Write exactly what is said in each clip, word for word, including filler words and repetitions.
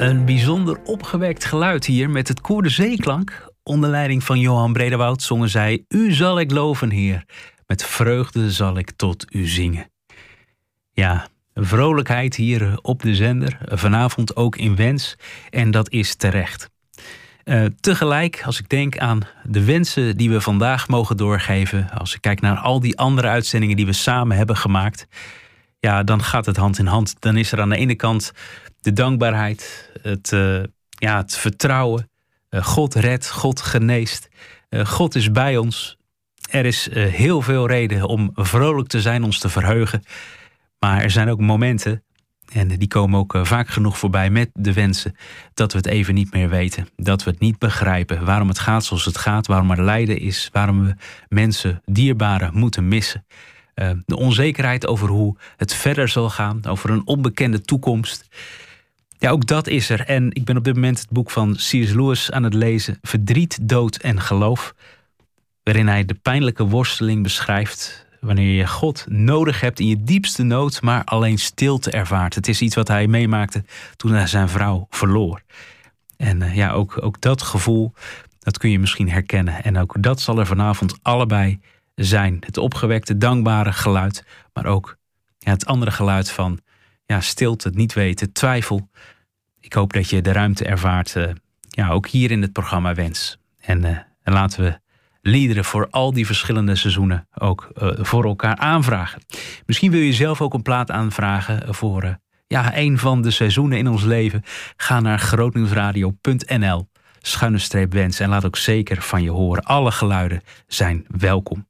Een bijzonder opgewekt geluid hier met het koor De Zeeklank. Onder leiding van Johan Brederwoud zongen zij: U zal ik loven, Heer. Met vreugde zal ik tot u zingen. Ja, vrolijkheid hier op de zender. Vanavond ook in Wens. En dat is terecht. Uh, tegelijk, als ik denk aan de wensen die we vandaag mogen doorgeven, als ik kijk naar al die andere uitzendingen die we samen hebben gemaakt, ja, dan gaat het hand in hand. Dan is er aan de ene kant de dankbaarheid, het, uh, ja, het vertrouwen. Uh, God redt, God geneest. Uh, God is bij ons. Er is uh, heel veel reden om vrolijk te zijn, ons te verheugen. Maar er zijn ook momenten, en die komen ook uh, vaak genoeg voorbij met de wensen, dat we het even niet meer weten. Dat we het niet begrijpen. Waarom het gaat zoals het gaat. Waarom er lijden is. Waarom we mensen, dierbaren, moeten missen. Uh, de onzekerheid over hoe het verder zal gaan. Over een onbekende toekomst. Ja, ook dat is er. En ik ben op dit moment het boek van C S Lewis aan het lezen. Verdriet, dood en geloof. Waarin hij de pijnlijke worsteling beschrijft. Wanneer je God nodig hebt in je diepste nood, maar alleen stilte ervaart. Het is iets wat hij meemaakte toen hij zijn vrouw verloor. En uh, ja, ook, ook dat gevoel, dat kun je misschien herkennen. En ook dat zal er vanavond allebei zijn. Het opgewekte, dankbare geluid. Maar ook ja, het andere geluid van ja, stilte, het niet weten, twijfel. Ik hoop dat je de ruimte ervaart, uh, ja, ook hier in het programma Wens. En, uh, en laten we liederen voor al die verschillende seizoenen ook uh, voor elkaar aanvragen. Misschien wil je zelf ook een plaat aanvragen voor uh, ja, een van de seizoenen in ons leven. Ga naar grootnieuwsradio punt n l schuine streep wens en laat ook zeker van je horen. Alle geluiden zijn welkom.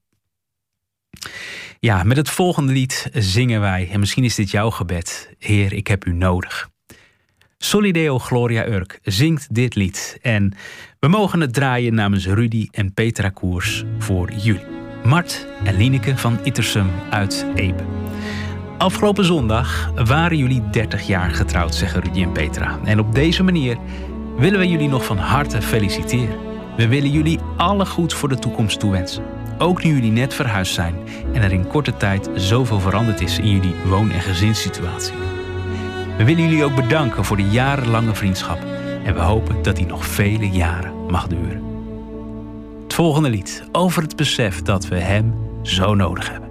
Ja, met het volgende lied zingen wij, en misschien is dit jouw gebed: Heer, ik heb u nodig. Solideo Gloria Urk zingt dit lied. En we mogen het draaien namens Rudy en Petra Koers voor jullie. Mart en Lieneke van Ittersum uit Epe. Afgelopen zondag waren jullie dertig jaar getrouwd, zeggen Rudy en Petra. En op deze manier willen we jullie nog van harte feliciteren. We willen jullie alle goeds voor de toekomst toewensen. Ook nu jullie net verhuisd zijn en er in korte tijd zoveel veranderd is in jullie woon- en gezinssituatie. We willen jullie ook bedanken voor de jarenlange vriendschap. En we hopen dat die nog vele jaren mag duren. Het volgende lied over het besef dat we hem zo nodig hebben.